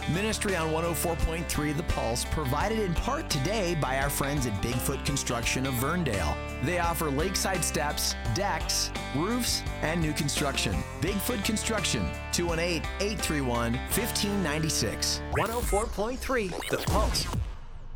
Ministry on 104.3 The Pulse, provided in part today by our friends at Bigfoot Construction of Verndale. They offer lakeside steps, decks, roofs, and new construction. Bigfoot Construction, 218-831-1596. 104.3 The Pulse.